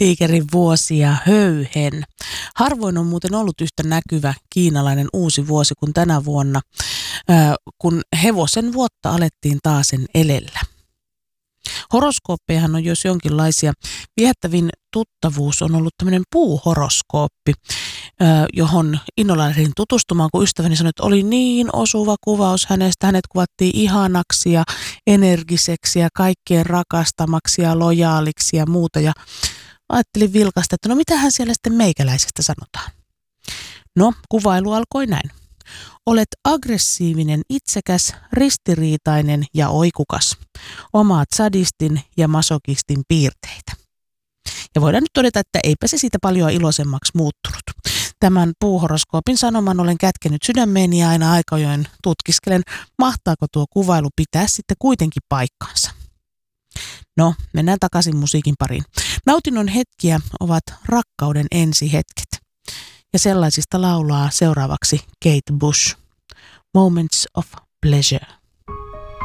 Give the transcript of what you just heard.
tiikerin vuosi ja höyhen. Harvoin on muuten ollut yhtä näkyvä kiinalainen uusi vuosi kuin tänä vuonna, kun hevosen vuotta alettiin taasen elellä. Horoskooppejahan on jos jonkinlaisia. Viehättävin tuttavuus on ollut tämmöinen puuhoroskooppi, johon innolla lähdin tutustumaan, kun ystäväni sanoi, että oli niin osuva kuvaus hänestä. Hänet kuvattiin ihanaksi ja energiseksi ja kaikkien rakastamaksi ja lojaaliksi ja muuta. Ja ajattelin vilkaista, että no mitähän siellä sitten meikäläisestä sanotaan. No, kuvailu alkoi näin. Olet aggressiivinen, itsekäs, ristiriitainen ja oikukas. Omaat sadistin ja masokistin piirteitä. Ja voidaan nyt todeta, että eipä se siitä paljon iloisemmaksi muuttunut. Tämän puuhoroskoopin sanoman olen kätkenyt sydämeeni ja aina aikajoin tutkiskelen, mahtaako tuo kuvailu pitää sitten kuitenkin paikkansa. No, mennään takaisin musiikin pariin. Nautinnon hetkiä ovat rakkauden ensihetket. Ja sellaisista laulaa seuraavaksi Kate Bush. Moments of Pleasure.